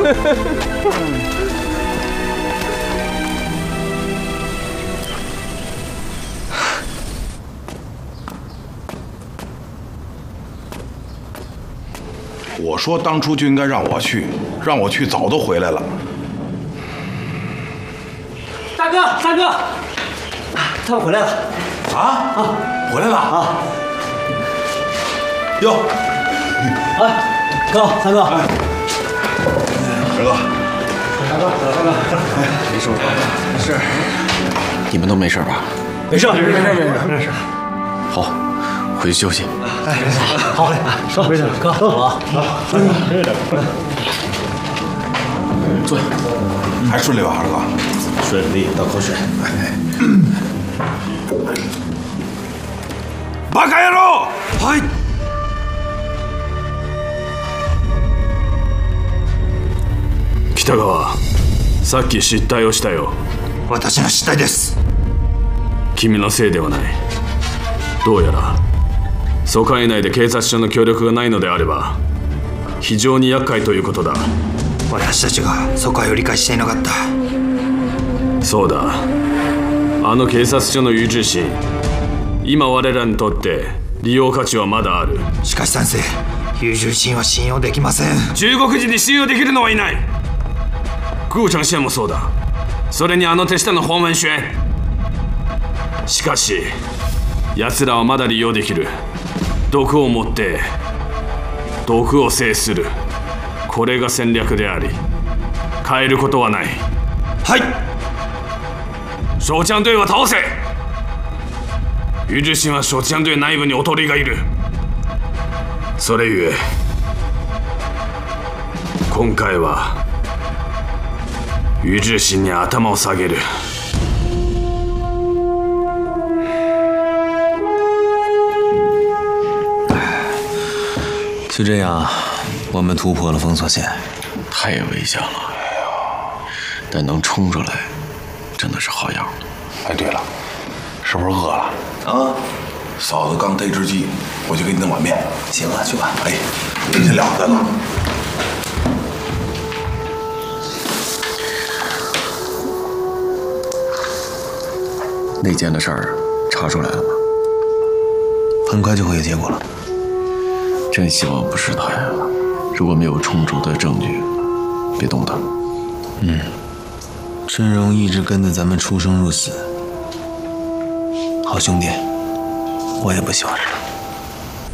我说当初就应该让我去，早都回来了。 大哥，他们回来了。 回来了啊！哟， 哥，三哥， 二哥， 没事吧？没事。你们都没事吧？ 没事。 好，回去休息。 好嘞，说，哥，走了。 坐下。 还顺利吧，二哥？ 顺利，倒口水。 バカ野郎！ はい。 北川、さっき失態をしたよ。 私の失態です。 君のせいではない。どうやら疎開内で警察署の協力がないのであれば非常に厄介ということだ。 私たちが疎開を理解していなかった。 そうだ、あの警察署の優柔心、今我らにとって利用価値はまだある。 しかし先生、優柔心は信用できません。 中国人に信用できるのはいない。顧長县もそうだ。それにあの手下の訪問宣。しかし奴らはまだ利用できる。毒を持って毒を制する。これが戦略であり変えることはない。 はい。 小枪隊は倒せ。優柔心は小枪隊内部に劣りがいる。それゆえ今回は優柔心に頭を下げる。 就这样，我们突破了封锁线。 太危险了，但能冲出来，真的是好样的。 哎，对了，是不是饿了？啊，嫂子刚逮只鸡，我去给你弄碗面。 行了，去吧。 哎，您先聊，大哥。 内奸的事儿查出来了吗？ 很快就会有结果了。 真希望不是他呀！如果没有充足的证据，别动他。 春荣一直跟着咱们出生入死，好兄弟，我也不喜欢。